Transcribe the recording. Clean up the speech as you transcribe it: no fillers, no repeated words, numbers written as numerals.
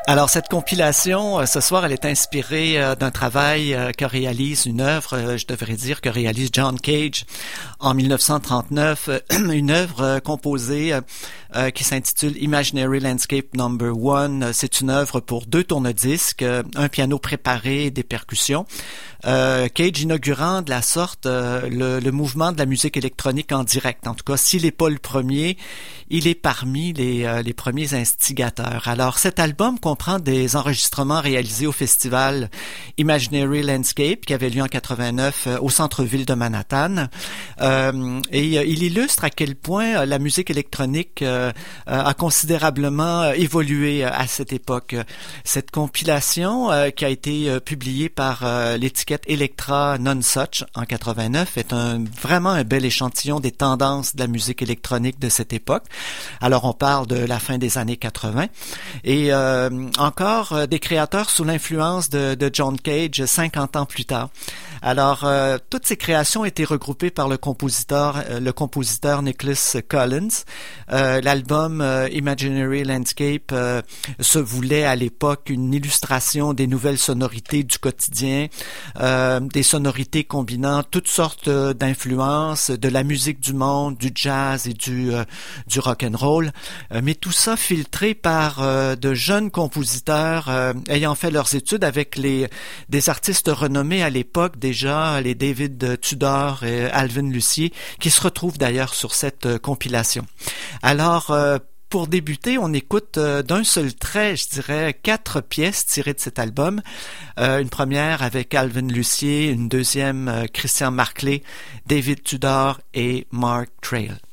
Alors, cette compilation, ce soir, elle est inspirée d'un travail que réalise une œuvre, je devrais dire, que réalise John Cage en 1939, une œuvre composée qui s'intitule Imaginary Landscape Number One. C'est une œuvre pour 2 tourne-disques, un piano préparé et des percussions. Cage inaugurant de la sorte le mouvement de la musique électronique en direct. En tout cas, s'il n'est pas le premier, il est parmi les premiers instigateurs. Alors, cet album comprend des enregistrements réalisés au festival Imaginary Landscape qui avait lieu en 89 au centre-ville de Manhattan. Et il illustre à quel point la musique électronique a considérablement évolué à cette époque. Cette compilation qui a été publiée par l'étiquette Elektra Nonesuch en 89 est vraiment un bel échantillon des tendances de la musique électronique de cette époque. Alors on parle de la fin des années 80 et encore des créateurs sous l'influence de John Cage 50 ans plus tard. Alors, toutes ces créations ont été regroupées par le compositeur Nicholas Collins. L'album Imaginary Landscape se voulait à l'époque une illustration des nouvelles sonorités du quotidien, des sonorités combinant toutes sortes d'influences, de la musique du monde, du jazz et du rock and roll, mais tout ça filtré par de jeunes compositeurs ayant fait leurs études avec des artistes renommés à l'époque, déjà les David Tudor et Alvin Lucier, qui se retrouvent d'ailleurs sur cette compilation. Alors, pour débuter, on écoute d'un seul trait, je dirais, 4 pièces tirées de cet album. Une première avec Alvin Lucier, une deuxième Christian Marclay, David Tudor et Mark Trail.